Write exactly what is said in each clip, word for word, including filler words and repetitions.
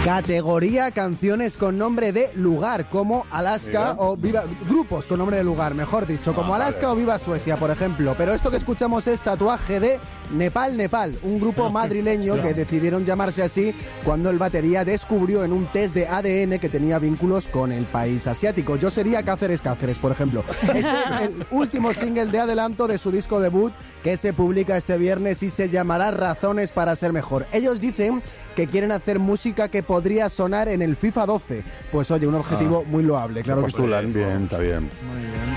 Categoría canciones con nombre de lugar, como Alaska Mira. o Viva... Grupos con nombre de lugar, mejor dicho, como ah, Alaska vale. o Viva Suecia, por ejemplo. Pero esto que escuchamos es Tatuaje de Nepal Nepal, un grupo madrileño que decidieron llamarse así cuando el batería descubrió en un test de A D N que tenía vínculos con el país asiático. Yo sería Cáceres Cáceres, por ejemplo. Este es el último single de adelanto de su disco debut, que se publica este viernes y se llamará Razones para ser mejor. Ellos dicen que quieren hacer música que podría sonar en el FIFA doce. Pues oye, un objetivo ah, muy loable, claro que sí. Bien, está bien. Muy bien.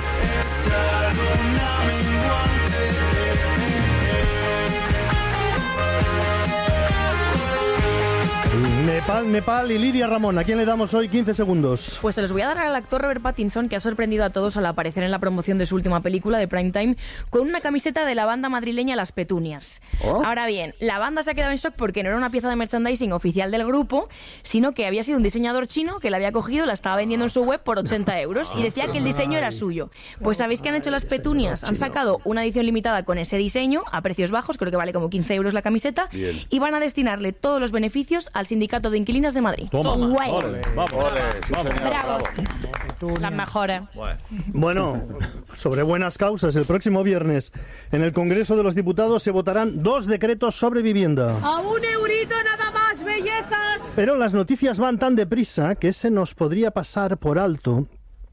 Nepal, Nepal y Lidia Ramón. ¿A quién le damos hoy quince segundos? Pues se los voy a dar al actor Robert Pattinson, que ha sorprendido a todos al aparecer en la promoción de su última película de Primetime con una camiseta de la banda madrileña Las Petunias. ¿Oh? Ahora bien, la banda se ha quedado en shock porque no era una pieza de merchandising oficial del grupo, sino que había sido un diseñador chino que la había cogido, la estaba vendiendo en su web por ochenta euros y decía que el diseño era suyo. Pues ¿sabéis qué han hecho Las Petunias? Han sacado una edición limitada con ese diseño a precios bajos, creo que vale como quince euros la camiseta, Bien. y van a destinarle todos los beneficios al sindicato de inquilinas de Madrid. Toma, Guay. Ole, vamos, ole, vamos, Bravos. Las mejores. Bueno, sobre buenas causas, el próximo viernes en el Congreso de los Diputados se votarán dos decretos sobre vivienda. A un eurito nada más, bellezas. Pero las noticias van tan deprisa que se nos podría pasar por alto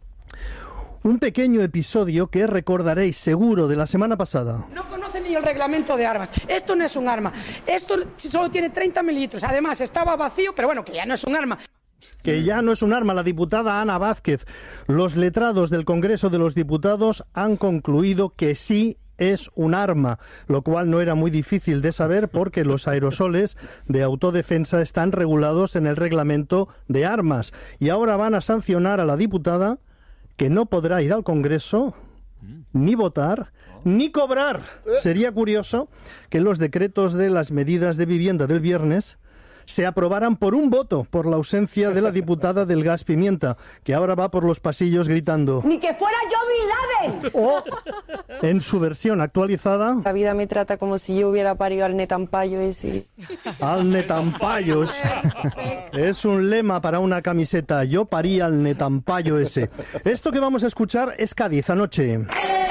un pequeño episodio que recordaréis seguro de la semana pasada. No conocen ni el reglamento de armas. Esto no es un arma. Esto solo tiene treinta mililitros. Además, estaba vacío, pero bueno, que ya no es un arma. Que ya no es un arma. La diputada Ana Vázquez. Los letrados del Congreso de los Diputados han concluido que sí es un arma, lo cual no era muy difícil de saber porque los aerosoles de autodefensa están regulados en el reglamento de armas. Y ahora van a sancionar a la diputada, que no podrá ir al Congreso, ni votar, ni cobrar. Sería curioso que los decretos de las medidas de vivienda del viernes se aprobaran por un voto, por la ausencia de la diputada del gas pimienta, que ahora va por los pasillos gritando ¡ni que fuera yo Bin Laden! O, en su versión actualizada, la vida me trata como si yo hubiera parido al netampayo ese. Al netampayos. Es un lema para una camiseta. Yo parí al netampayo ese. Esto que vamos a escuchar es Cádiz anoche.